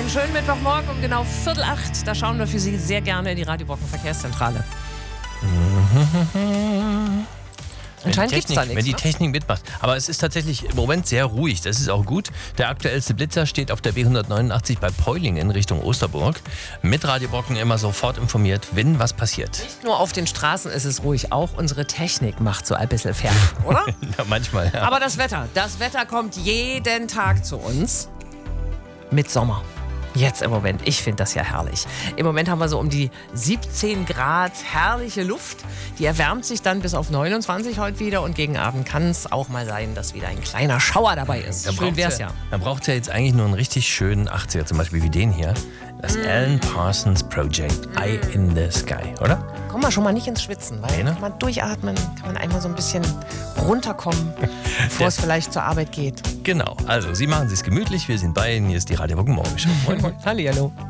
Einen schönen Mittwochmorgen um genau 7:45. Da schauen wir für Sie sehr gerne in die Radio Brocken Verkehrszentrale. Anscheinend gibt es da nichts. Wenn die Technik mitmacht. Aber es ist tatsächlich im Moment sehr ruhig. Das ist auch gut. Der aktuellste Blitzer steht auf der B189 bei Peulingen Richtung Osterburg. Mit Radio Brocken immer sofort informiert, wenn was passiert. Nicht nur auf den Straßen ist es ruhig, auch unsere Technik macht so ein bisschen fertig, oder? Ja, manchmal, ja. Aber das Wetter kommt jeden Tag zu uns mit Sommer. Jetzt im Moment, ich finde das ja herrlich. Im Moment haben wir so um die 17 Grad herrliche Luft. Die erwärmt sich dann bis auf 29 heute wieder und gegen Abend kann es auch mal sein, dass wieder ein kleiner Schauer dabei ist. Schön wär's ja. Man braucht ja jetzt eigentlich nur einen richtig schönen 80er, zum Beispiel wie den hier. Das Alan Parsons Project, Eye in the Sky, oder? Kommen wir schon mal nicht ins Schwitzen, weil kann man durchatmen, kann man einmal so ein bisschen runterkommen, bevor es vielleicht zur Arbeit geht. Genau, also Sie machen es gemütlich, wir sind bei Ihnen, hier ist die Radio Brocken Morgenshow. Hallihallo.